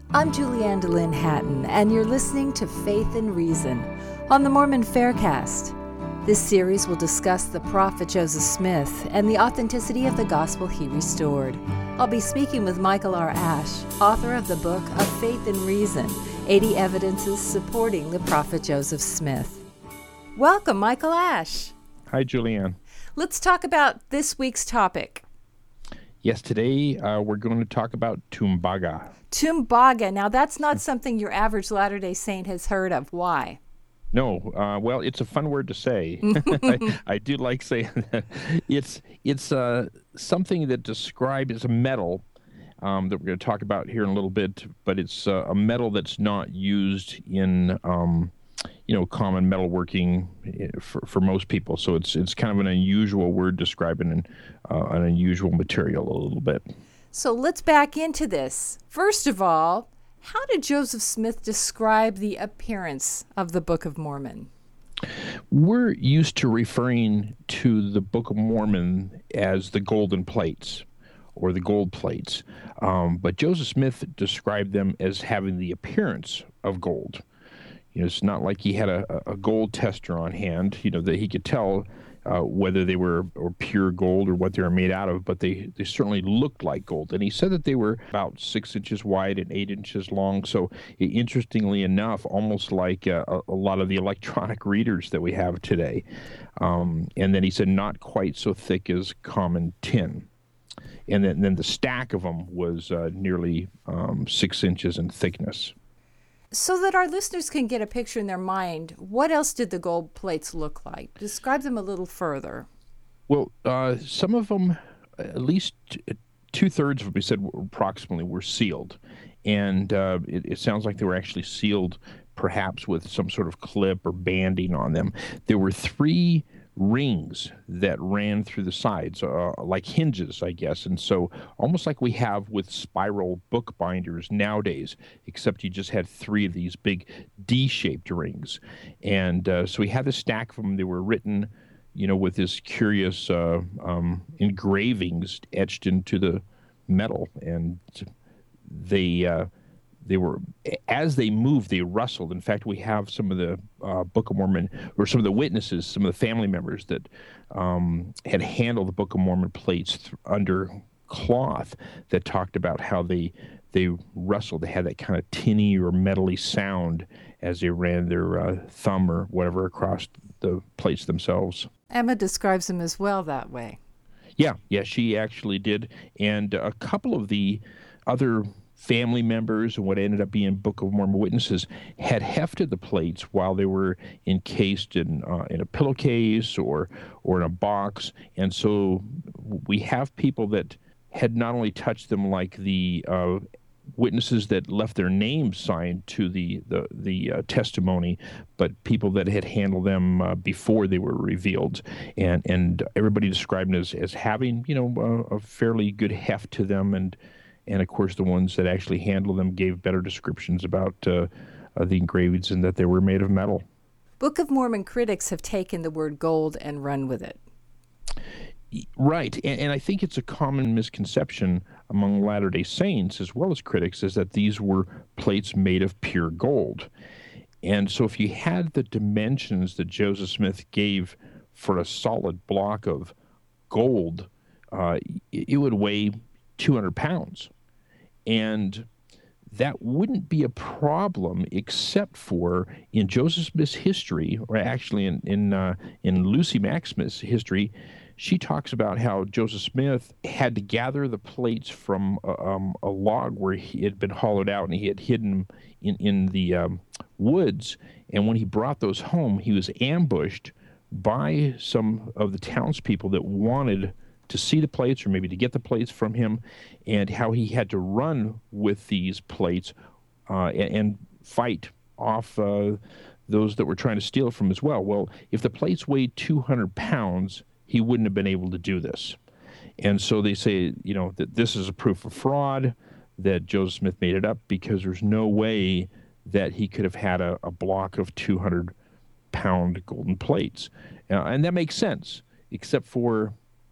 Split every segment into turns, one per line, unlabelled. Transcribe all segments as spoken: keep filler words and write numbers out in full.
I'm Julianne DeLynn Hatton, and you're listening to Faith and Reason on the Mormon Faircast. This series will discuss the prophet Joseph Smith and the authenticity of the gospel he restored. I'll be speaking with Michael R. Ash, author of the book of Faith and Reason, eighty Evidences Supporting the Prophet Joseph Smith. Welcome, Michael Ash.
Hi, Julianne.
Let's talk about this week's topic.
Yes, today uh, we're going to talk about Tumbaga.
Tumbaga. Now, that's not something your average Latter-day Saint has heard of. Why?
No, uh, well, it's a fun word to say. I, I do like saying that. It's it's uh, something that describes it's a metal um, that we're going to talk about here in a little bit, but it's uh, a metal that's not used in um, you know common metalworking for, for most people. So it's it's kind of an unusual word describing an, uh, an unusual material a little bit.
So let's back into this. First of all, how did Joseph Smith describe the appearance of the Book of Mormon?
We're used to referring to the Book of Mormon as the golden plates or the gold plates. Um, but Joseph Smith described them as having the appearance of gold. You know, it's not like he had a, a gold tester on hand, you know, that he could tell uh, whether they were or pure gold or what they were made out of, but they, they certainly looked like gold. And he said that they were about six inches wide and eight inches long. So interestingly enough, almost like a, a lot of the electronic readers that we have today. Um, and then he said not quite so thick as common tin. And then, then the stack of them was uh, nearly um, six inches in thickness.
So that our listeners can get a picture in their mind, what else did the gold plates look like? Describe them a little further.
Well, uh, some of them, at least two-thirds of them, we said approximately, were sealed. And uh, it, it sounds like they were actually sealed perhaps with some sort of clip or banding on them. There were three rings that ran through the sides, uh, like hinges, I guess. And so almost like we have with spiral book binders nowadays, except you just had three of these big D-shaped rings. And uh, so we had a stack of them. They were written, you know, with this curious uh, um, engravings etched into the metal. And they... Uh, They were, as they moved, they rustled. In fact, we have some of the uh, Book of Mormon, or some of the witnesses, some of the family members that um, had handled the Book of Mormon plates th- under cloth that talked about how they they rustled. They had that kind of tinny or metally sound as they ran their uh, thumb or whatever across the plates themselves.
Emma describes them as well that way.
Yeah, yeah, she actually did. And a couple of the other family members and what ended up being Book of Mormon witnesses had hefted the plates while they were encased in uh, in a pillowcase or or in a box, and so we have people that had not only touched them like the uh, witnesses that left their names signed to the the the uh, testimony, but people that had handled them uh, before they were revealed, and and everybody described it as as having you know a, a fairly good heft to them. and. And, of course, the ones that actually handled them gave better descriptions about uh, uh, the engravings and that they were made of metal.
Book of Mormon critics have taken the word gold and run with it.
Right. And, and I think it's a common misconception among Latter-day Saints as well as critics is that these were plates made of pure gold. And so if you had the dimensions that Joseph Smith gave for a solid block of gold, uh, it would weigh two hundred pounds. And that wouldn't be a problem except for in Joseph Smith's history, or actually in in, uh, in Lucy Maximus' history, she talks about how Joseph Smith had to gather the plates from a, um, a log where he had been hollowed out and he had hidden them in, in the um, woods. And when he brought those home, he was ambushed by some of the townspeople that wanted to see the plates or maybe to get the plates from him, and how he had to run with these plates uh, and, and fight off uh, those that were trying to steal from as well. Well, if the plates weighed two hundred pounds, he wouldn't have been able to do this. And so they say, you know, that this is a proof of fraud, that Joseph Smith made it up, because there's no way that he could have had a, a block of two hundred pound golden plates. Uh, and that makes sense, except for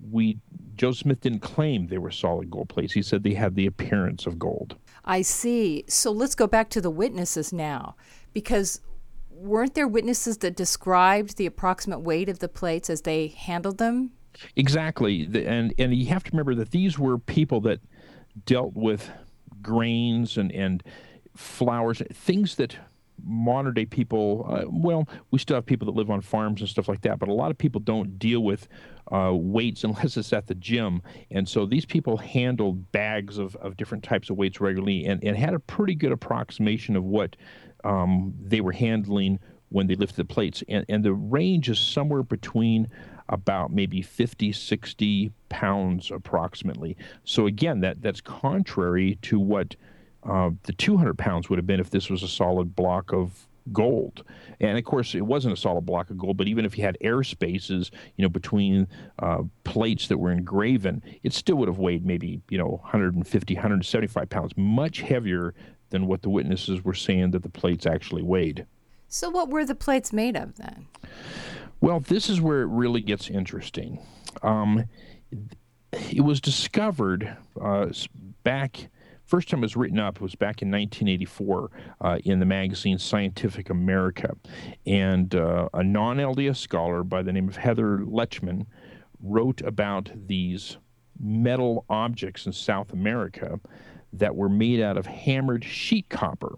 we Joseph Smith didn't claim they were solid gold plates. He said they had the appearance of gold.
I see. So let's go back to the witnesses now, because weren't there witnesses that described the approximate weight of the plates as they handled them?
Exactly. The, and, and you have to remember that these were people that dealt with grains and, and flours, things that modern day people, uh, well, we still have people that live on farms and stuff like that, but a lot of people don't deal with uh, weights unless it's at the gym. And so these people handled bags of, of different types of weights regularly and, and had a pretty good approximation of what um, they were handling when they lifted the plates. And, and the range is somewhere between about maybe fifty, sixty pounds approximately. So again, that, that's contrary to what Uh, the two hundred pounds would have been if this was a solid block of gold. And of course, it wasn't a solid block of gold, but even if you had air spaces, you know, between uh, plates that were engraven, it still would have weighed maybe, you know, one hundred fifty, one hundred seventy-five pounds, much heavier than what the witnesses were saying that the plates actually weighed.
So what were the plates made of then?
Well, this is where it really gets interesting. Um, it was discovered uh, back... First time it was written up was back in nineteen eighty-four uh, in the magazine Scientific America. And uh, a non-L D S scholar by the name of Heather Lechman wrote about these metal objects in South America that were made out of hammered sheet copper.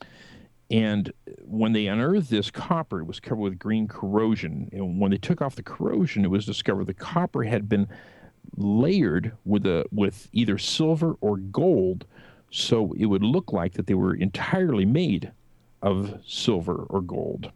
And when they unearthed this copper, it was covered with green corrosion. And when they took off the corrosion, it was discovered the copper had been layered with a with either silver or gold, so it would look like that they were entirely made of silver or gold.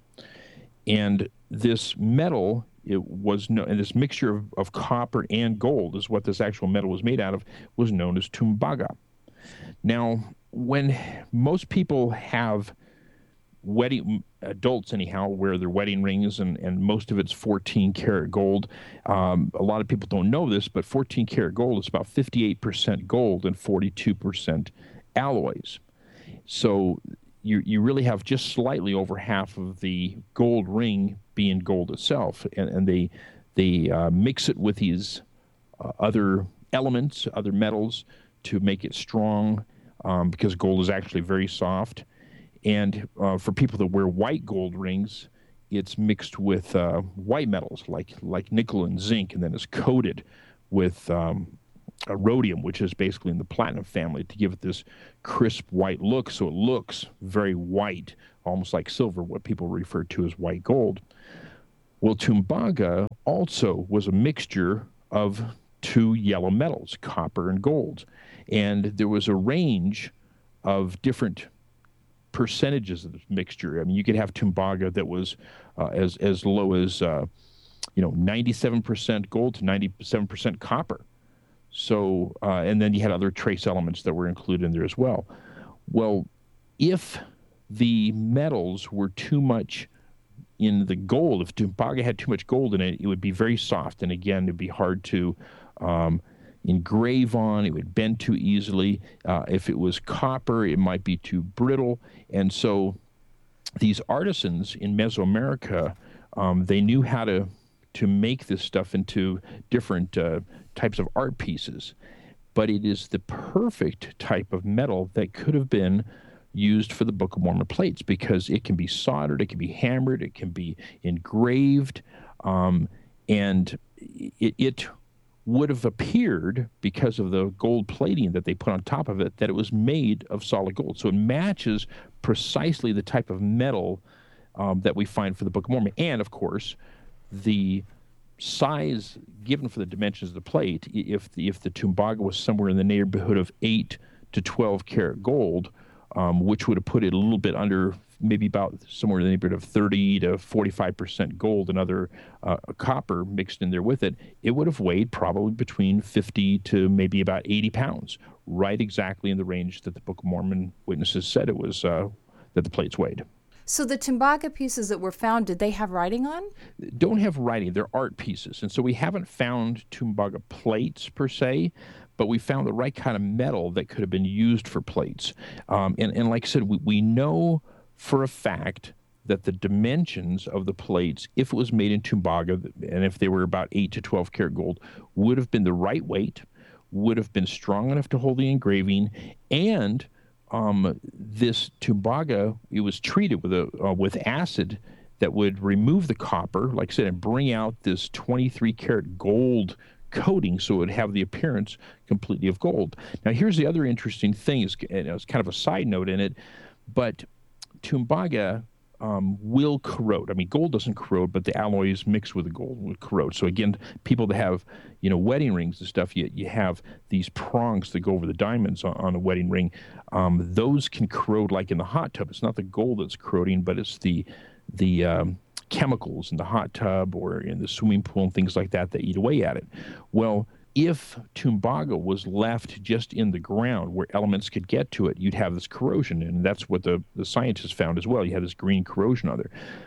And this metal, it was no, and this mixture of, of copper and gold is what this actual metal was made out of, was known as tumbaga. Now, when most people have wedding, adults anyhow, wear their wedding rings, and, and most of it's fourteen karat gold. Um, a lot of people don't know this, but fourteen karat gold is about fifty-eight percent gold and forty-two percent alloys. So you you really have just slightly over half of the gold ring being gold itself, and, and they they uh, mix it with these uh, other elements, other metals, to make it strong, um, because gold is actually very soft. And uh, for people that wear white gold rings, it's mixed with uh, white metals like like nickel and zinc, and then is coated with um, a rhodium, which is basically in the platinum family, to give it this crisp white look, so it looks very white, almost like silver, what people refer to as white gold. Well, tumbaga also was a mixture of two yellow metals, copper and gold. And there was a range of different percentages of this mixture. I mean, you could have tumbaga that was uh, as as low as uh, you know ninety-seven percent gold to ninety-seven percent copper. So uh, and then you had other trace elements that were included in there as well. Well, if the metals were too much in the gold, if tumbaga had too much gold in it, it would be very soft, and again, it'd be hard to um, engrave on. It would bend too easily. Uh, if it was copper, it might be too brittle. And so these artisans in Mesoamerica, um, they knew how to to make this stuff into different uh, types of art pieces. But it is the perfect type of metal that could have been used for the Book of Mormon plates, because it can be soldered, it can be hammered, it can be engraved, um, and it, it would have appeared, because of the gold plating that they put on top of it, that it was made of solid gold. So it matches precisely the type of metal um, that we find for the Book of Mormon. And, of course, the size given for the dimensions of the plate, if the, if the tumbaga was somewhere in the neighborhood of eight to twelve karat gold, um, which would have put it a little bit under, maybe about somewhere in the neighborhood of thirty to forty-five percent gold and other uh, copper mixed in there with it, it would have weighed probably between fifty to maybe about eighty pounds, right exactly in the range that the Book of Mormon witnesses said it was, uh, that the plates weighed.
So the tumbaga pieces that were found, did they have writing on?
Don't have writing. They're art pieces. And so we haven't found tumbaga plates per se, but we found the right kind of metal that could have been used for plates. Um, and, and like I said, we, we know for a fact that the dimensions of the plates, if it was made in Tumbaga, and if they were about eight to twelve karat gold, would have been the right weight, would have been strong enough to hold the engraving, and um, this Tumbaga, it was treated with a uh, with acid that would remove the copper, like I said, and bring out this twenty-three karat gold coating, so it would have the appearance completely of gold. Now, here's the other interesting thing, is, and it's kind of a side note in it, but Tumbaga um, will corrode. I mean, gold doesn't corrode, but the alloys mixed with the gold will corrode. So again, people that have, you know, wedding rings and stuff, you, you have these prongs that go over the diamonds on, on a wedding ring. Um, those can corrode like in the hot tub. It's not the gold that's corroding, but it's the the um, chemicals in the hot tub or in the swimming pool and things like that that eat away at it. Well, if Tumbaga was left just in the ground where elements could get to it, you'd have this corrosion, and that's what the, the scientists found as well. You have this green corrosion on there.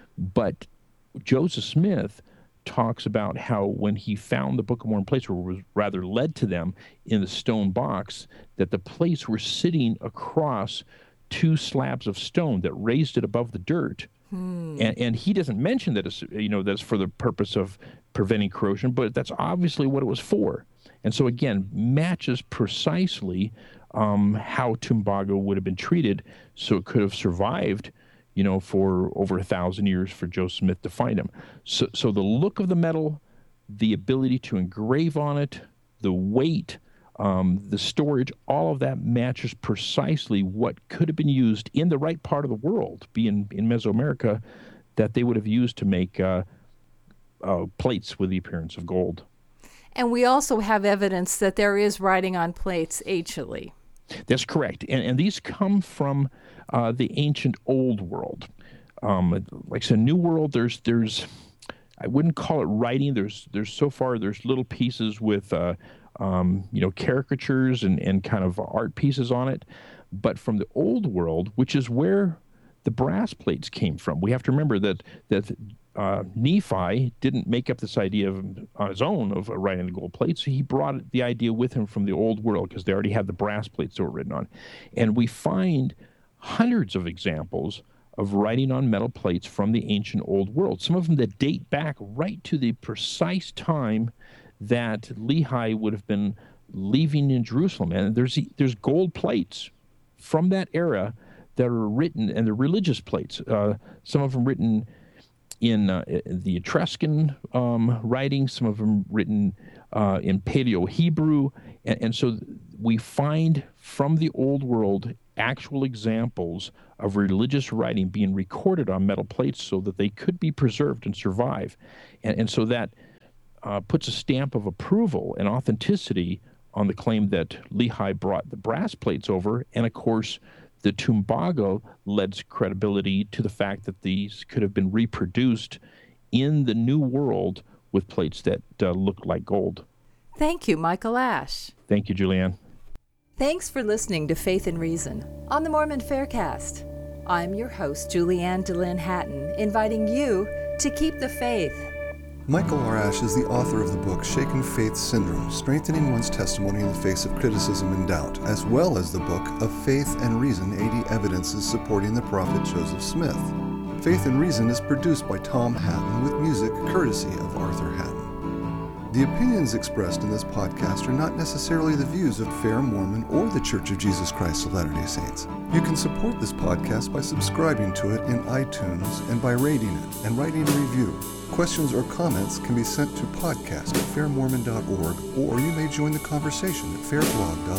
But Joseph Smith talks about how when he found the Book of Mormon plates, or was rather led to them in the stone box, that the plates were sitting across two slabs of stone that raised it above the dirt. Hmm. And, and he doesn't mention that it's, you know, that's for the purpose of preventing corrosion, but that's obviously what it was for. And so again, matches precisely um, how Tumbaga would have been treated, so it could have survived, you know, for over a thousand years for Joseph Smith to find them. So, so the look of the metal, the ability to engrave on it, the weight, um, the storage, all of that matches precisely what could have been used in the right part of the world, being in Mesoamerica, that they would have used to make uh, uh, plates with the appearance of gold.
And we also have evidence that there is writing on plates anciently.
That's correct. And, and these come from uh, the ancient Old World. Um, like I said, New World, there's, there's, I wouldn't call it writing. There's, there's so far, there's little pieces with, uh, um, you know, caricatures and, and kind of art pieces on it. But from the Old World, which is where the brass plates came from, we have to remember that, that Uh, Nephi didn't make up this idea of, on his own of uh, writing the gold plates. He brought the idea with him from the Old World, because they already had the brass plates that were written on. And we find hundreds of examples of writing on metal plates from the ancient Old World, some of them that date back right to the precise time that Lehi would have been leaving in Jerusalem. And there's, there's gold plates from that era that are written, and they're religious plates, uh, some of them written in uh, the Etruscan um, writings, some of them written uh, in Paleo-Hebrew. And, and so we find from the Old World actual examples of religious writing being recorded on metal plates so that they could be preserved and survive. And, and so that uh, puts a stamp of approval and authenticity on the claim that Lehi brought the brass plates over. And of course, the Tumbaga lends credibility to the fact that these could have been reproduced in the New World with plates that uh, looked like gold.
Thank you, Michael Ash.
Thank you, Julianne.
Thanks for listening to Faith and Reason on the Mormon Faircast. I'm your host, Julianne DeLynn Hatton, inviting you to keep the faith.
Michael R. Ash is the author of the book Shaken Faith Syndrome, Strengthening One's Testimony in the Face of Criticism and Doubt, as well as the book of Faith and Reason, eighty Evidences Supporting the Prophet Joseph Smith. Faith and Reason is produced by Tom Hatton with music courtesy of Arthur Hatton. The opinions expressed in this podcast are not necessarily the views of Fair Mormon or the Church of Jesus Christ of Latter-day Saints. You can support this podcast by subscribing to it in iTunes and by rating it and writing a review. Questions or comments can be sent to podcast at fair mormon dot org, or you may join the conversation at fair blog dot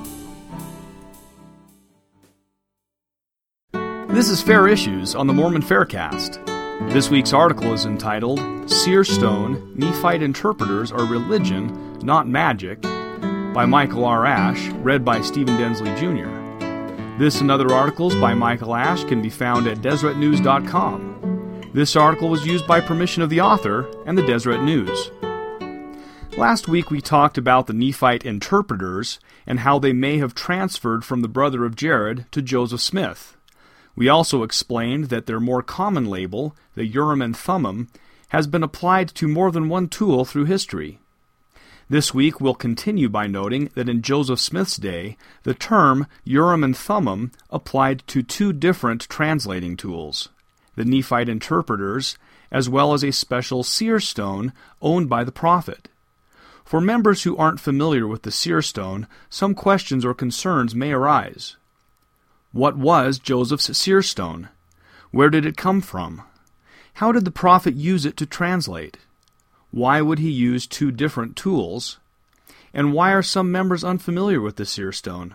org. This is Fair Issues on the Mormon Faircast. This week's article is entitled, Seer Stone, Nephite Interpreters Are Religion, Not Magic, by Michael R. Ash, read by Stephen Densley Junior This and other articles by Michael Ash can be found at deseret news dot com. This article was used by permission of the author and the Deseret News. Last week we talked about the Nephite interpreters and how they may have transferred from the brother of Jared to Joseph Smith. We also explained that their more common label, the Urim and Thummim, has been applied to more than one tool through history. This week we'll continue by noting that in Joseph Smith's day, the term Urim and Thummim applied to two different translating tools. the Nephite interpreters, as well as a special seer stone owned by the prophet. For members who aren't familiar with the seer stone, some questions or concerns may arise. What was Joseph's seer stone? Where did it come from? How did the prophet use it to translate? Why would he use two different tools? And why are some members unfamiliar with the seer stone?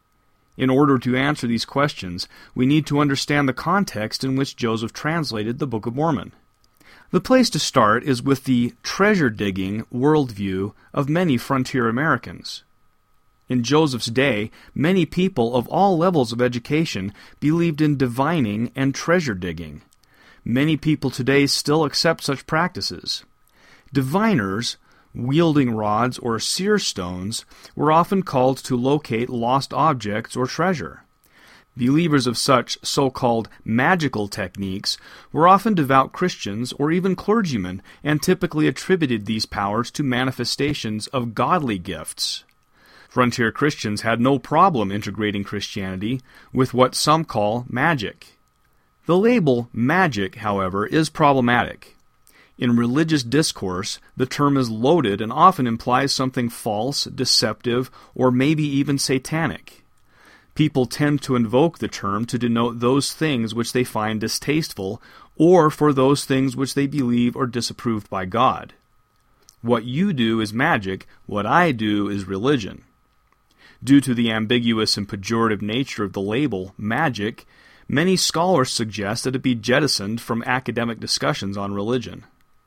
In order to answer these questions, we need to understand the context in which Joseph translated the Book of Mormon. The place to start is with the treasure-digging worldview of many frontier Americans. In Joseph's day, many people of all levels of education believed in divining and treasure-digging. Many people today still accept such practices. Diviners, wielding rods or seer stones, were often called to locate lost objects or treasure. Believers of such so-called magical techniques were often devout Christians or even clergymen, and typically attributed these powers to manifestations of godly gifts. Frontier Christians had no problem integrating Christianity with what some call magic. The label magic, however, is problematic. In religious discourse, the term is loaded and often implies something false, deceptive, or maybe even satanic. People tend to invoke the term to denote those things which they find distasteful, or for those things which they believe are disapproved by God. What you do is magic, what I do is religion. Due to the ambiguous and pejorative nature of the label magic, many scholars suggest that it be jettisoned from academic discussions on religion.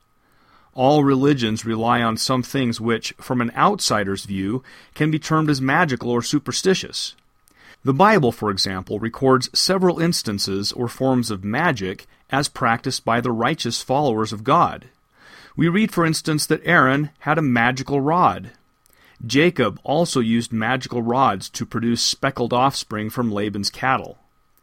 All religions rely on some things which, from an outsider's view, can be termed as magical or superstitious. The Bible, for example, records several instances or forms of magic as practiced by the righteous followers of God. We read, for instance, that Aaron had a magical rod. Jacob also used magical rods to produce speckled offspring from Laban's cattle.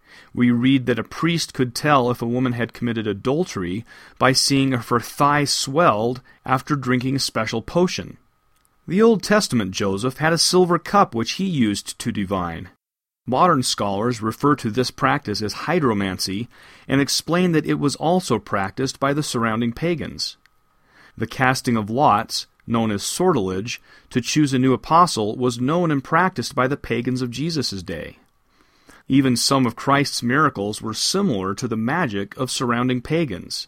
We read that a priest could tell if a woman had committed adultery by seeing if her thigh swelled after drinking a special potion. The Old Testament Joseph had a silver cup which he used to divine. Modern scholars refer to this practice as hydromancy and explain that it was also practiced by the surrounding pagans. The casting of lots, known as sortilege, to choose a new apostle was known and practiced by the pagans of Jesus' day. Even some of Christ's miracles were similar to the magic of surrounding pagans.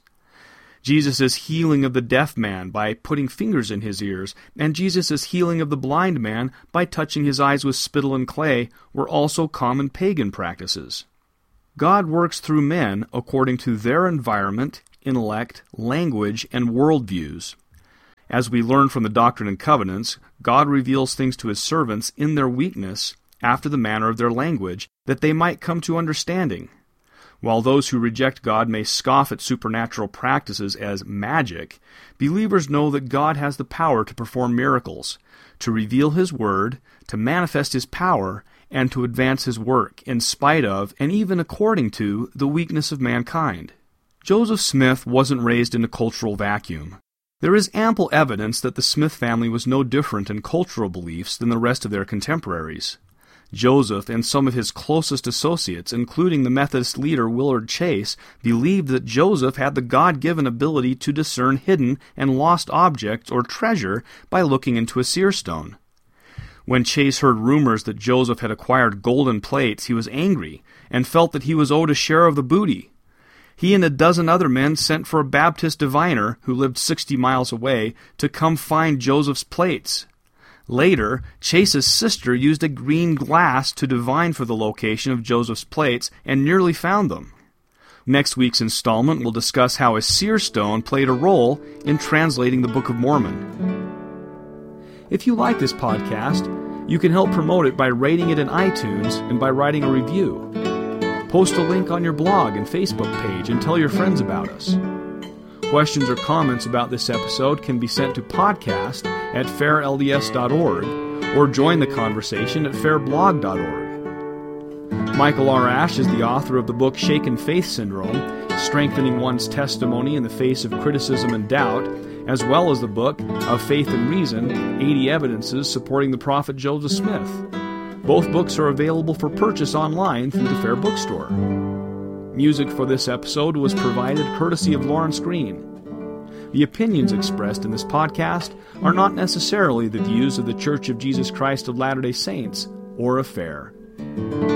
Jesus' healing of the deaf man by putting fingers in his ears, and Jesus' healing of the blind man by touching his eyes with spittle and clay were also common pagan practices. God works through men according to their environment, intellect, language, and worldviews. As we learn from the Doctrine and Covenants, God reveals things to his servants in their weakness, after the manner of their language, that they might come to understanding. While those who reject God may scoff at supernatural practices as magic, believers know that God has the power to perform miracles, to reveal his word, to manifest his power, and to advance his work, in spite of, and even according to, the weakness of mankind. Joseph Smith wasn't raised in a cultural vacuum. There is ample evidence that the Smith family was no different in cultural beliefs than the rest of their contemporaries. Joseph and some of his closest associates, including the Methodist leader Willard Chase, believed that Joseph had the God-given ability to discern hidden and lost objects or treasure by looking into a seer stone. When Chase heard rumors that Joseph had acquired golden plates, he was angry and felt that he was owed a share of the booty. He and a dozen other men sent for a Baptist diviner, who lived sixty miles away, to come find Joseph's plates. Later, Chase's sister used a green glass to divine for the location of Joseph's plates and nearly found them. Next week's installment will discuss how a seer stone played a role in translating the Book of Mormon. If you like this podcast, you can help promote it by rating it in iTunes and by writing a review. Post a link on your blog and Facebook page and tell your friends about us. Questions or comments about this episode can be sent to podcast at fair l d s dot org or join the conversation at fair blog dot org. Michael R. Ash is the author of the book Shaken Faith Syndrome, Strengthening One's Testimony in the Face of Criticism and Doubt, as well as the book Of Faith and Reason, eighty Evidences Supporting the Prophet Joseph Smith. Both books are available for purchase online through the Fair Bookstore. Music for this episode was provided courtesy of Lawrence Green. The opinions expressed in this podcast are not necessarily the views of The Church of Jesus Christ of Latter-day Saints or of FAIR.